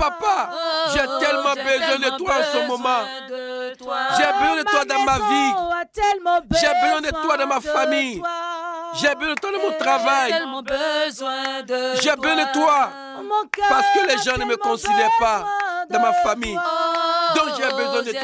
papa, j'ai tellement besoin de toi en ce moment. J'ai besoin de toi dans ma vie. J'ai besoin de toi dans ma famille. J'ai besoin de toi dans mon travail. J'ai besoin de toi parce que les gens ne me considèrent pas dans ma famille. Donc j'ai besoin de